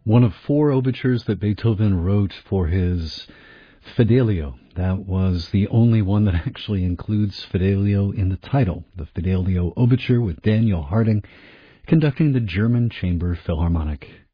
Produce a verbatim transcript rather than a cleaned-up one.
one of four overtures that Beethoven wrote for his Fidelio. That was the only one that actually includes Fidelio in the title. The Fidelio Overture with Daniel Harding conducting the German Chamber Philharmonic.